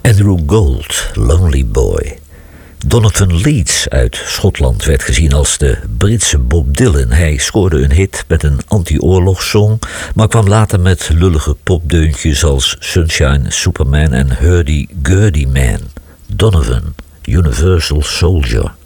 Andrew Gold, Lonely Boy. Donovan Leeds uit Schotland werd gezien als de Britse Bob Dylan. Hij scoorde een hit met een anti-oorlogssong, maar kwam later met lullige popdeuntjes als Sunshine, Superman en Hurdy-Gurdy Man. Donovan, Universal Soldier.